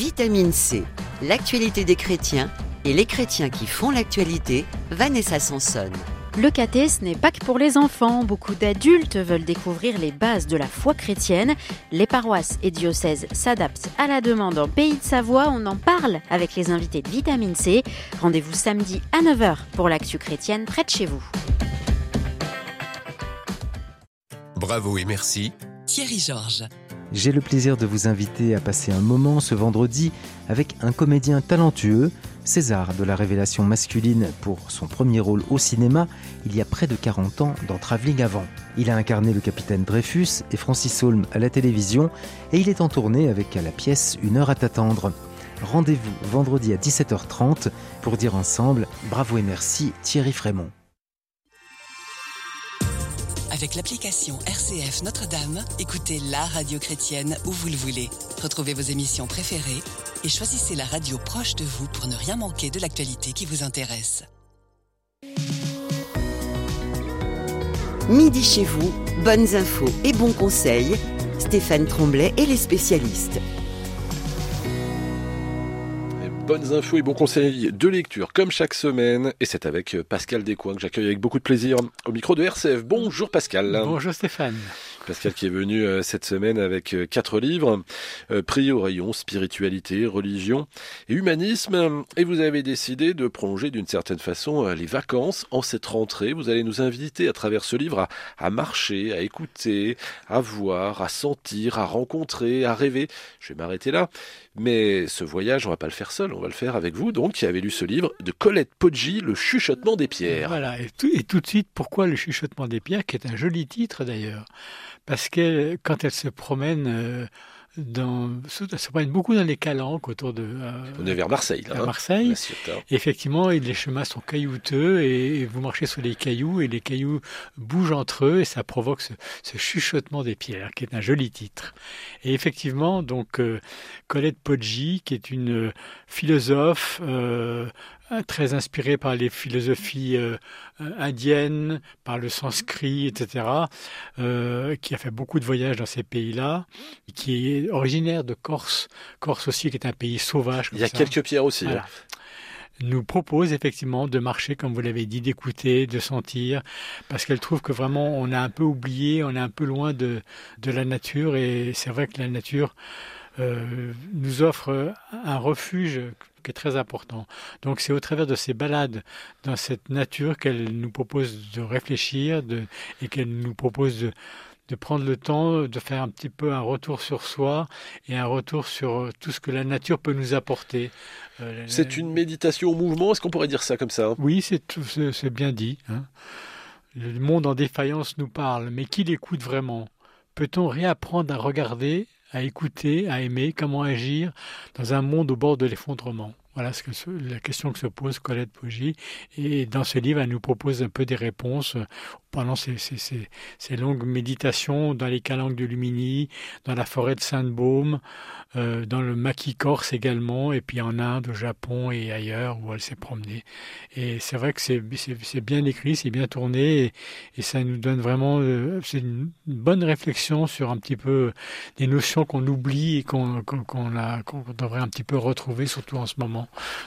Vitamine C, l'actualité des chrétiens et les chrétiens qui font l'actualité, Vanessa Sanson. Le caté, ce n'est pas que pour les enfants. Beaucoup d'adultes veulent découvrir les bases de la foi chrétienne. Les paroisses et diocèses s'adaptent à la demande en Pays de Savoie. On en parle avec les invités de Vitamine C. Rendez-vous samedi à 9h pour l'actu chrétienne près de chez vous. Bravo et merci. Thierry Georges. J'ai le plaisir de vous inviter à passer un moment ce vendredi avec un comédien talentueux, César de la révélation masculine pour son premier rôle au cinéma il y a près de 40 ans dans Travelling Avant. Il a incarné le capitaine Dreyfus et Francis Holm à la télévision et il est en tournée avec à la pièce Une heure à t'attendre. Rendez-vous vendredi à 17h30 pour dire ensemble bravo et merci Thierry Frémont. Avec l'application RCF Notre-Dame, écoutez la radio chrétienne où vous le voulez. Retrouvez vos émissions préférées et choisissez la radio proche de vous pour ne rien manquer de l'actualité qui vous intéresse. Midi chez vous, bonnes infos et bons conseils. Stéphane Tremblay et les spécialistes. Bonnes infos et bons conseils de lecture comme chaque semaine. Et c'est avec Pascal Descoings que j'accueille avec beaucoup de plaisir au micro de RCF. Bonjour Pascal. Bonjour Stéphane. Pascal qui est venu cette semaine avec 4 livres pris au rayon spiritualité, religion et humanisme. Et vous avez décidé de prolonger d'une certaine façon les vacances en cette rentrée. Vous allez nous inviter à travers ce livre à marcher, à écouter, à voir, à sentir, à rencontrer, à rêver. Je vais m'arrêter là. Mais ce voyage, on va pas le faire seul, on va le faire avec vous, donc, qui avez lu ce livre de Colette Poggi, Le chuchotement des pierres. Voilà, et tout de suite, pourquoi Le chuchotement des pierres, qui est un joli titre d'ailleurs. Parce que quand elle se promène elle se promène beaucoup dans les calanques autour de... On est vers Marseille, là. À Marseille. Effectivement, les chemins sont caillouteux et vous marchez sur les cailloux et les cailloux bougent entre eux et ça provoque ce chuchotement des pierres, qui est un joli titre. Et effectivement, donc, Colette Poggi, qui est une philosophe très inspirée par les philosophies indiennes, par le sanskrit, etc., qui a fait beaucoup de voyages dans ces pays-là, qui est originaire de Corse aussi, qui est un pays sauvage. Il y a quelques pierres aussi. Voilà. Nous propose effectivement de marcher, comme vous l'avez dit, d'écouter, de sentir, parce qu'elle trouve que vraiment on a un peu oublié, on est un peu loin de la nature, et c'est vrai que la nature nous offre un refuge qui est très important. Donc c'est au travers de ces balades dans cette nature qu'elle nous propose de réfléchir et qu'elle nous propose de prendre le temps de faire un petit peu un retour sur soi et un retour sur tout ce que la nature peut nous apporter. C'est une méditation au mouvement, est-ce qu'on pourrait dire ça comme ça ? Oui, c'est bien dit. Hein. Le monde en défaillance nous parle, mais qui l'écoute vraiment ? Peut-on réapprendre à regarder, à écouter, à aimer, comment agir dans un monde au bord de l'effondrement ? Voilà la question que se pose Colette Poggi. Et dans ce livre, elle nous propose un peu des réponses pendant ces longues méditations dans les calanques de Lumini, dans la forêt de Sainte-Baume, dans le maquis corse également, et puis en Inde, au Japon et ailleurs où elle s'est promenée. Et c'est vrai que c'est bien écrit, c'est bien tourné, et ça nous donne vraiment c'est une bonne réflexion sur un petit peu des notions qu'on oublie et qu'on devrait un petit peu retrouver, surtout en ce moment.